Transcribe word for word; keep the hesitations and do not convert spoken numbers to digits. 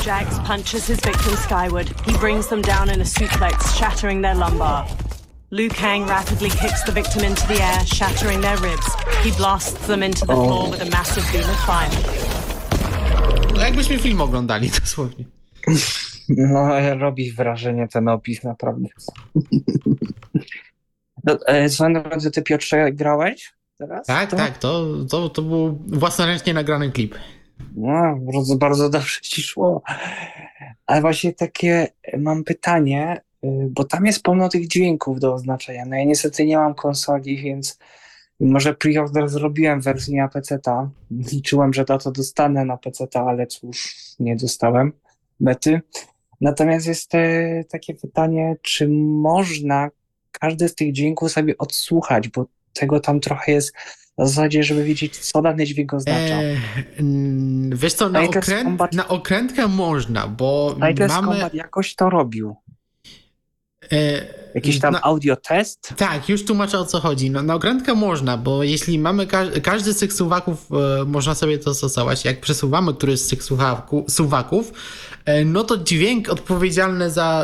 Jax punches his victim skyward. He brings them down in a suplex, shattering their lumbar. Liu Kang rapidly kicks the victim into the air, shattering their ribs. He blasts them into the floor with a massive beam of fire. No jakbyśmy film oglądali dosłownie. No, robi wrażenie ten opis, naprawdę. No, e, swoją drogą, ty, Piotrze, grałeś teraz? Tak, to? tak, to, to, to był własnoręcznie nagrany klip. No, bardzo, bardzo dobrze ci szło. Ale właśnie takie mam pytanie, bo tam jest pełno tych dźwięków do oznaczenia. No ja niestety nie mam konsoli, więc może pre-order zrobiłem w wersji na peceta. Liczyłem, że to, to dostanę na peceta, ale cóż, nie dostałem mety. Natomiast jest e, takie pytanie, czy można każdy z tych dźwięków sobie odsłuchać, bo tego tam trochę jest w zasadzie, żeby wiedzieć, co dany dźwięk oznacza. Eee, wiesz co, na, Titus okręt, Combat- na okrętkę można, bo Titus mamy... Combat jakoś to robił. E, Jakiś tam na, audio test? Tak, już tłumaczę, o co chodzi. No, na okrętkę można, bo jeśli mamy ka- każdy z tych suwaków, e, można sobie to stosować. Jak przesuwamy któryś z tych słuchaku- suwaków, e, no to dźwięk odpowiedzialny za